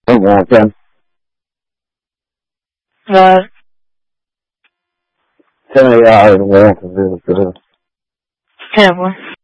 Something like that. What? Tell me I want to do it. Yeah, boy.